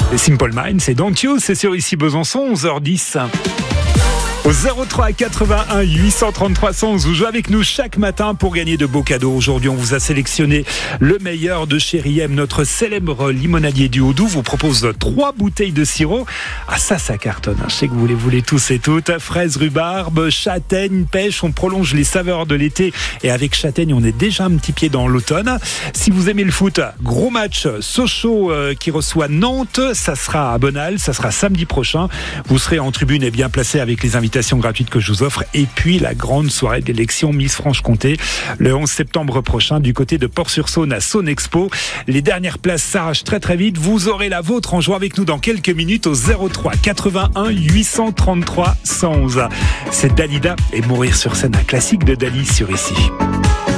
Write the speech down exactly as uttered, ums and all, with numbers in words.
Les Simple Minds, c'est Don't You, c'est sur Ici Besançon, onze heures dix. Au zéro trois quatre-vingt-un huit cent trente-trois cent onze, vous jouez avec nous chaque matin pour gagner de beaux cadeaux. Aujourd'hui, on vous a sélectionné le meilleur de chez Riem. Notre célèbre limonadier du Haut-Doubs vous propose trois bouteilles de sirop. Ah ça, ça cartonne. Je sais que vous les voulez tous et toutes. Fraises, rhubarbe, châtaigne, pêche. On prolonge les saveurs de l'été. Et avec châtaigne, on est déjà un petit pied dans l'automne. Si vous aimez le foot, gros match. Sochaux euh, qui reçoit Nantes. Ça sera à Bonal. Ça sera samedi prochain. Vous serez en tribune et bien placé avec les invitations gratuite que je vous offre, et puis la grande soirée de l'élection Miss Franche-Comté le onze septembre prochain du côté de Port-sur-Saône à Saône Expo. Les dernières places s'arrachent très très vite. Vous aurez la vôtre en jouant avec nous dans quelques minutes au zéro trois quatre-vingt-un huit cent trente-trois cent onze. C'est Dalida et Mourir sur scène, un classique de Dali sur Ici.